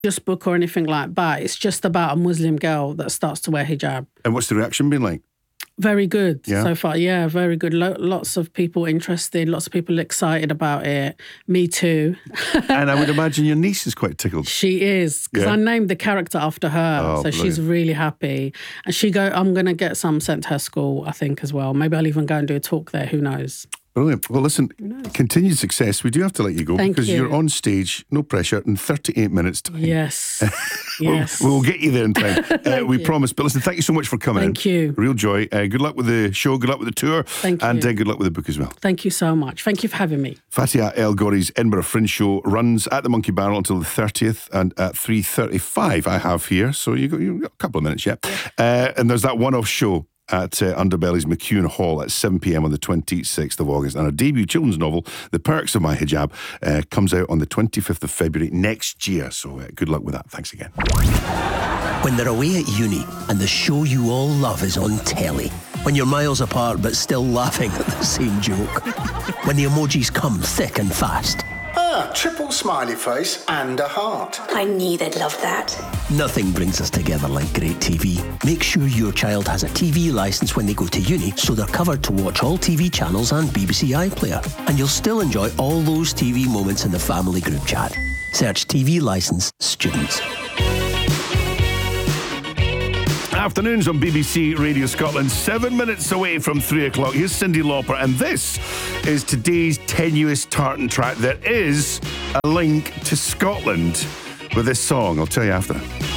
just book or anything like that. It's just about a Muslim girl that starts to wear hijab. And what's the reaction been like? Very good Yeah. so far. Yeah, very good. Lots of people interested. Lots of people excited about it. Me too. And I would imagine your niece is quite tickled. She is, because Yeah. I named the character after her. Oh, so she's really happy. And I'm going to get some sent to her school, I think, as well. Maybe I'll even go and do a talk there. Who knows? Brilliant. Well, listen, continued success. We do have to let you go Thank because you. You're on stage, no pressure, in 38 minutes time. Yes. Yes. We'll get you there in time. We promise. But listen, thank you so much for coming Thank in. you. Real joy. Good luck with the show. Good luck with the tour. Thank you. And good luck with the book as well. Thank you so much. Thank you for having me. Fatia El Ghori's Edinburgh Fringe show runs at the Monkey Barrel until the 30th, and at 3:35 I have here. So you've got a couple of minutes yet. And there's that one-off show at Underbelly's McEwen Hall at 7 p.m. on the 26th of August. And our debut children's novel, The Perks of My Hijab, comes out on the 25th of February next year. So good luck with that. Thanks again. When they're away at uni and the show you all love is on telly. When you're miles apart but still laughing at the same joke. When the emojis come thick and fast. Triple smiley face and a heart. I knew they'd love that. Nothing brings us together like great TV. Make sure your child has a TV licence when they go to uni so they're covered to watch all TV channels and BBC iPlayer. And you'll still enjoy all those TV moments in the family group chat. Search TV licence students. Afternoons on BBC Radio Scotland, 7 minutes away from 3 o'clock. Here's Cyndi Lauper, and this is today's tenuous tartan track. There is a link to Scotland with this song. I'll tell you after.